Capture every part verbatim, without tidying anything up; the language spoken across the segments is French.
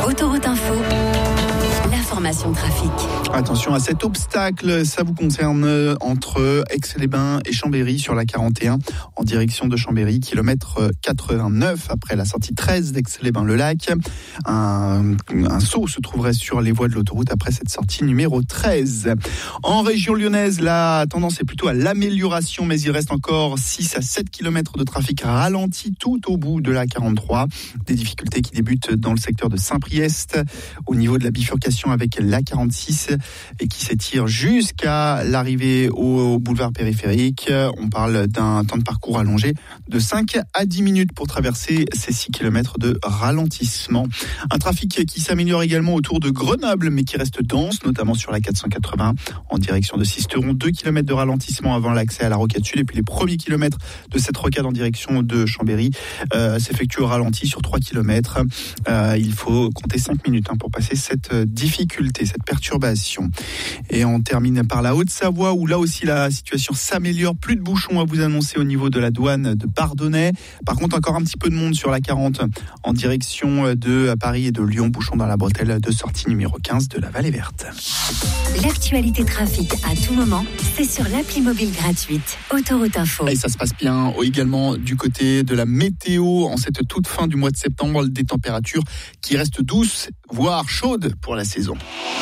Autoroute Info, l'information trafic. Attention à cet obstacle, ça vous concerne entre Aix-les-Bains et Chambéry sur la quarante et un en direction de Chambéry, kilomètre quatre-vingt-neuf après la sortie treize d'Aix-les-Bains-le-Lac. Un, un saut se trouverait sur les voies de l'autoroute après cette sortie numéro treize. En région lyonnaise, la tendance est plutôt à l'amélioration, mais il reste encore six à sept kilomètres de trafic ralenti tout au bout de la quarante-trois. Des difficultés qui débutent dans le secteur de Saint-Priest, au niveau de la bifurcation avec la quarante-six et qui s'étire jusqu'à l'arrivée au boulevard périphérique. On parle d'un temps de parcours allongé de cinq à dix minutes pour traverser ces six kilomètres de ralentissement. Un trafic qui s'améliore également autour de Grenoble, mais qui reste dense, notamment sur la quatre cent quatre-vingts en direction de Sisteron. deux kilomètres de ralentissement avant l'accès à la rocade sud. Et puis les premiers kilomètres de cette rocade en direction de Chambéry euh, s'effectuent au ralenti sur trois kilomètres. Euh, il faut compter cinq minutes hein, pour passer cette difficulté, cette perturbation. Et on termine par la Haute-Savoie, où là aussi la situation s'améliore. Plus de bouchons à vous annoncer au niveau de la douane de Bardonnay. Par contre, encore un petit peu de monde sur la quarante en direction de Paris et de Lyon. Bouchons dans la bretelle de sortie numéro quinze de la Vallée Verte. L'actualité trafic à tout moment, c'est sur l'appli mobile gratuite Autoroute Info. Et ça se passe bien également du côté de la météo en cette toute fin du mois de septembre. Des températures qui restent douces, voire chaudes pour la saison.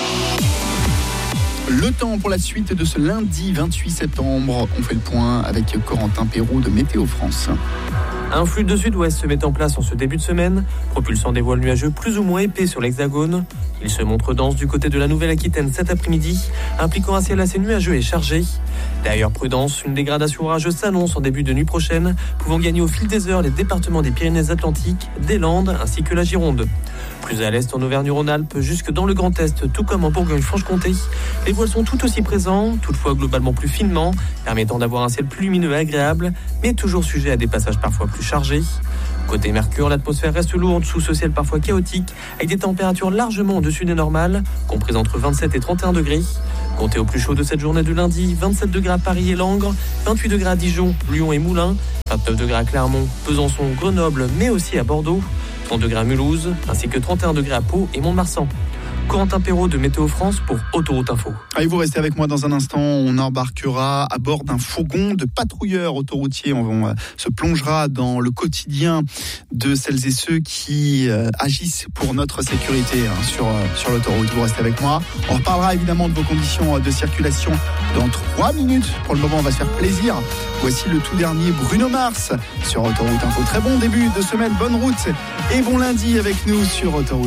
Le temps pour la suite de ce lundi vingt-huit septembre. On fait le point avec Corentin Perrault de Météo France. Un flux de sud-ouest se met en place en ce début de semaine, propulsant des voiles nuageux plus ou moins épais sur l'Hexagone. Il se montre dense du côté de la Nouvelle-Aquitaine cet après-midi, impliquant un ciel assez nuageux et chargé. D'ailleurs, prudence, une dégradation orageuse s'annonce en début de nuit prochaine, pouvant gagner au fil des heures les départements des Pyrénées-Atlantiques, des Landes ainsi que la Gironde. Plus à l'est en Auvergne-Rhône-Alpes, jusque dans le Grand Est, tout comme en Bourgogne-Franche-Comté, les voiles sont tout aussi présents, toutefois globalement plus finement, permettant d'avoir un ciel plus lumineux et agréable, mais toujours sujet à des passages parfois plus chargés. Côté Mercure, l'atmosphère reste lourde sous ce ciel parfois chaotique, avec des températures largement au-dessus des normales, comprises entre vingt-sept et trente et un degrés. Comptez au plus chaud de cette journée de lundi, vingt-sept degrés à Paris et Langres, vingt-huit degrés à Dijon, Lyon et Moulins, vingt-neuf degrés à Clermont, Besançon, Grenoble, mais aussi à Bordeaux, trente degrés à Mulhouse, ainsi que trente et un degrés à Pau et Mont-de-Marsan. Corentin Perrault de Météo France pour Autoroute Info. Allez, vous restez avec moi dans un instant. On embarquera à bord d'un fourgon de patrouilleurs autoroutiers. On, on se plongera dans le quotidien de celles et ceux qui euh, agissent pour notre sécurité hein, sur, euh, sur l'autoroute. Vous restez avec moi. On reparlera évidemment de vos conditions de circulation dans trois minutes. Pour le moment, on va se faire plaisir. Voici le tout dernier Bruno Mars sur Autoroute Info. Très bon début de semaine, bonne route et bon lundi avec nous sur Autoroute.